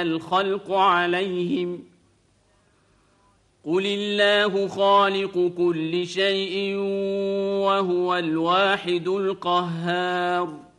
الخلق عليهم قل الله خالق كل شيء وهو الواحد القهار